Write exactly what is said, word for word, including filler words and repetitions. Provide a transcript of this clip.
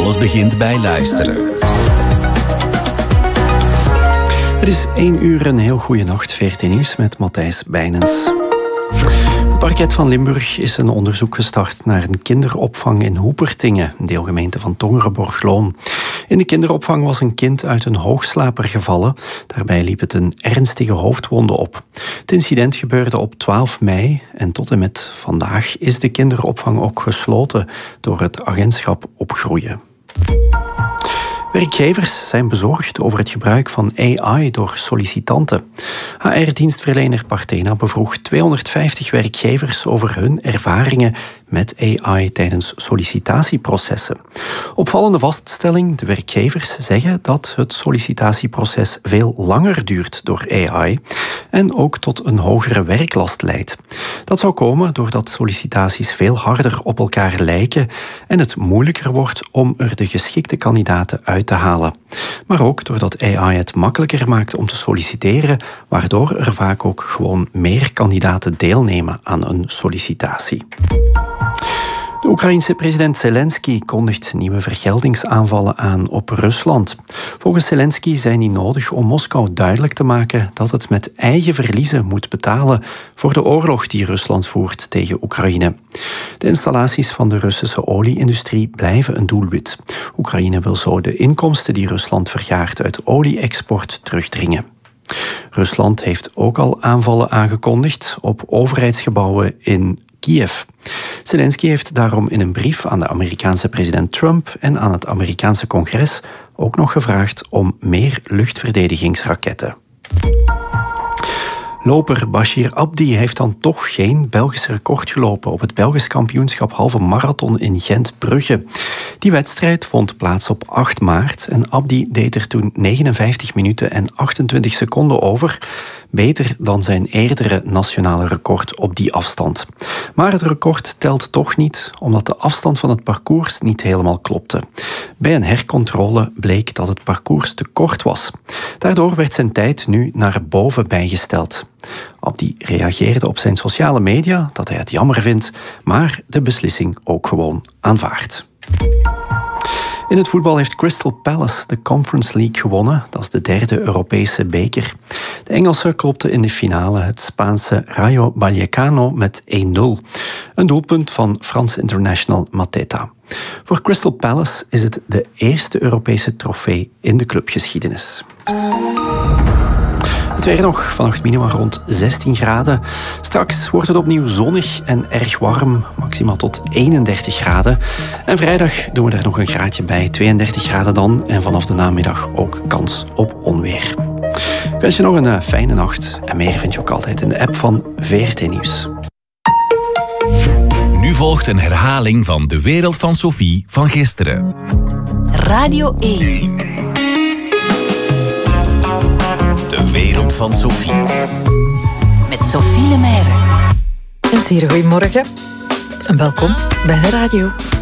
Alles begint bij luisteren. Het is één uur, een heel goede nacht. V R T Nieuws met Matthijs Bijnens. Het parket van Limburg is een onderzoek gestart naar een kinderopvang in Hoepertingen, een deelgemeente van Tongeren-Borgloon. In de kinderopvang was een kind uit een hoogslaper gevallen. Daarbij liep het een ernstige hoofdwonde op. Het incident gebeurde op twaalf mei en tot en met vandaag is de kinderopvang ook gesloten door het agentschap Opgroeien. Werkgevers zijn bezorgd over het gebruik van A I door sollicitanten. H R-dienstverlener Partena bevroeg tweehonderdvijftig werkgevers over hun ervaringen met A I tijdens sollicitatieprocessen. Opvallende vaststelling, de werkgevers zeggen dat het sollicitatieproces veel langer duurt door A I en ook tot een hogere werklast leidt. Dat zou komen doordat sollicitaties veel harder op elkaar lijken en het moeilijker wordt om er de geschikte kandidaten uit te halen. Maar ook doordat A I het makkelijker maakt om te solliciteren, waardoor er vaak ook gewoon meer kandidaten deelnemen aan een sollicitatie. De Oekraïense president Zelensky kondigt nieuwe vergeldingsaanvallen aan op Rusland. Volgens Zelensky zijn die nodig om Moskou duidelijk te maken dat het met eigen verliezen moet betalen voor de oorlog die Rusland voert tegen Oekraïne. De installaties van de Russische olie-industrie blijven een doelwit. Oekraïne wil zo de inkomsten die Rusland vergaart uit olie-export terugdringen. Rusland heeft ook al aanvallen aangekondigd op overheidsgebouwen in Kiev. Zelensky heeft daarom in een brief aan de Amerikaanse president Trump en aan het Amerikaanse congres ook nog gevraagd om meer luchtverdedigingsraketten. Loper Bashir Abdi heeft dan toch geen Belgisch record gelopen op het Belgisch kampioenschap halve marathon in Gent-Brugge. Die wedstrijd vond plaats op acht maart en Abdi deed er toen negenenvijftig minuten en achtentwintig seconden over, beter dan zijn eerdere nationale record op die afstand. Maar het record telt toch niet, omdat de afstand van het parcours niet helemaal klopte. Bij een hercontrole bleek dat het parcours te kort was. Daardoor werd zijn tijd nu naar boven bijgesteld. Abdi reageerde op zijn sociale media dat hij het jammer vindt, maar de beslissing ook gewoon aanvaardt. In het voetbal heeft Crystal Palace de Conference League gewonnen. Dat is de derde Europese beker. De Engelsen klopten in de finale het Spaanse Rayo Vallecano met één nul. Een doelpunt van Frans international Mateta. Voor Crystal Palace is het de eerste Europese trofee in de clubgeschiedenis. Het weer nog, vannacht minima rond zestien graden. Straks wordt het opnieuw zonnig en erg warm, maximaal tot eenendertig graden. En vrijdag doen we er nog een graadje bij, tweeëndertig graden dan. En vanaf de namiddag ook kans op onweer. Ik wens je nog een uh, fijne nacht. En meer vind je ook altijd in de app van V R T Nieuws. Nu volgt een herhaling van De Wereld van Sophie van gisteren. Radio één. De Wereld van Sophie. Met Sophie Lemaire. Een zeer goedemorgen en welkom bij de radio.